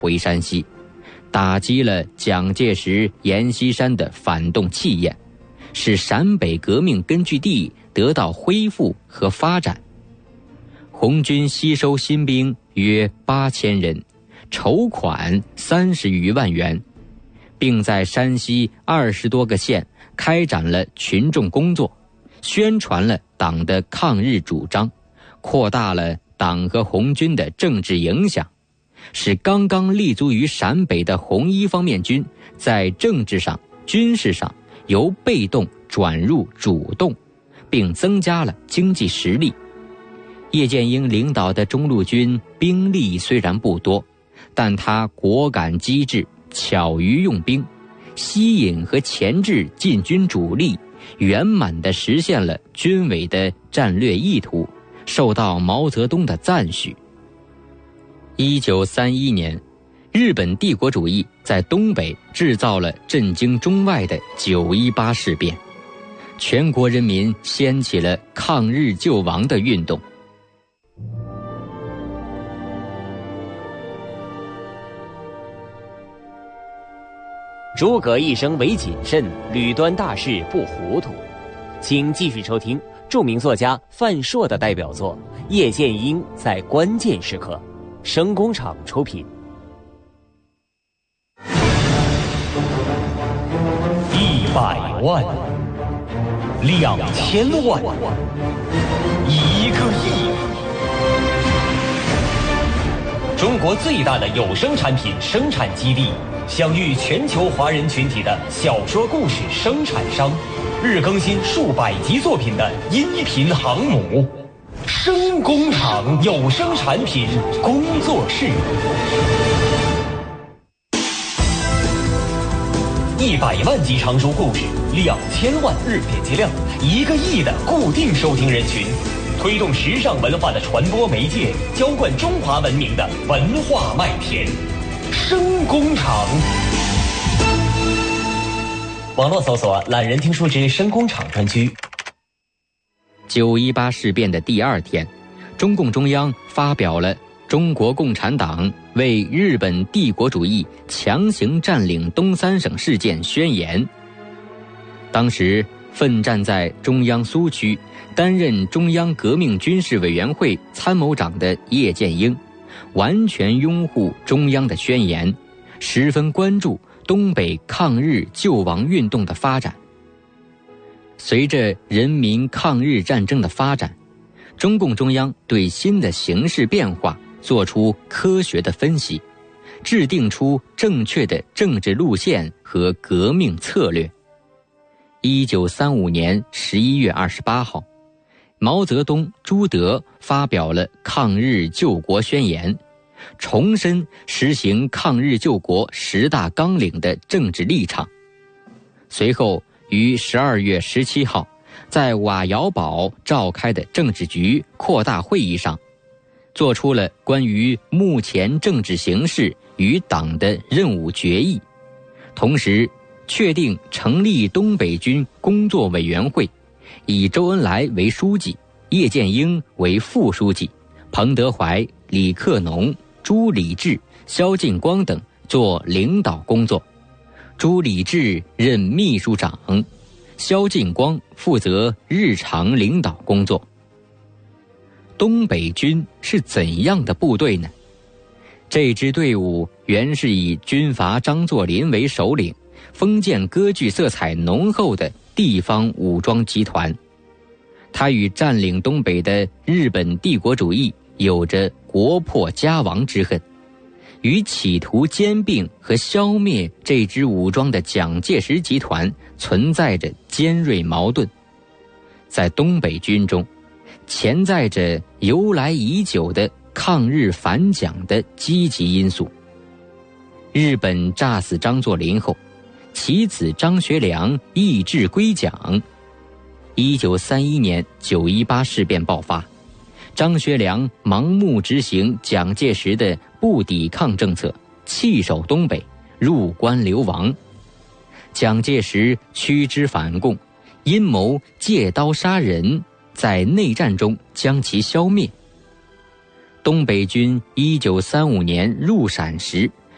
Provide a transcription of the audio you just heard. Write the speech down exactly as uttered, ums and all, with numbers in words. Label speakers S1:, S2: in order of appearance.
S1: 回山西，打击了蒋介石阎锡山的反动气焰，使陕北革命根据地得到恢复和发展。红军吸收新兵约八千人，筹款三十余万元，并在山西二十多个县开展了群众工作，宣传了党的抗日主张，扩大了党和红军的政治影响，使刚刚立足于陕北的红一方面军在政治上、军事上由被动转入主动，并增加了经济实力。叶剑英领导的中路军兵力虽然不多，但他果敢机智，巧于用兵，吸引和钳制进军主力，圆满地实现了军委的战略意图，受到毛泽东的赞许。一九三一年，日本帝国主义在东北制造了震惊中外的九一八事变，全国人民掀起了抗日救亡的运动。
S2: 诸葛一生唯谨慎，屡端大事不糊涂。请继续收听著名作家范硕的代表作《叶剑英在关键时刻》，声工厂出品。
S3: 一百万，两千万，一个亿。中国最大的有声产品生产基地，享誉全球华人群体的小说故事生产商，日更新数百集作品的音频航母，声工厂有声产品工作室。一百万集长书故事，两千万日点击量，一个亿的固定收听人群，推动时尚文化的传播媒介，浇灌中华文明的文化麦田。声工厂，网络搜索懒人听书之声工厂专区。
S1: 九一八事变的第二天，中共中央发表了中国共产党为日本帝国主义强行占领东三省事件宣言。当时奋战在中央苏区，担任中央革命军事委员会参谋长的叶剑英完全拥护中央的宣言，十分关注东北抗日救亡运动的发展。随着人民抗日战争的发展，中共中央对新的形势变化做出科学的分析，制定出正确的政治路线和革命策略。一九三五年十一月二十八号，毛泽东、朱德发表了抗日救国宣言，重申实行抗日救国十大纲领的政治立场。随后于十二月十七号，在瓦窑堡召开的政治局扩大会议上，做出了关于目前政治形势与党的任务决议，同时确定成立东北军工作委员会，以周恩来为书记，叶剑英为副书记，彭德怀、李克农、朱理治、萧劲光等做领导工作。朱理治任秘书长，萧劲光负责日常领导工作。东北军是怎样的部队呢？这支队伍原是以军阀张作霖为首领，封建割据色彩浓厚的地方武装集团。他与占领东北的日本帝国主义有着国破家亡之恨，与企图兼并和消灭这支武装的蒋介石集团存在着尖锐矛盾。在东北军中，潜在着由来已久的抗日反蒋的积极因素。日本炸死张作霖后，其子张学良义志归蒋。一九三一年九一八事变爆发，张学良盲目执行蒋介石的不抵抗政策，弃守东北，入关流亡。蒋介石驱之反共，阴谋借刀杀人，在内战中将其消灭。东北军一九三五年入陕时，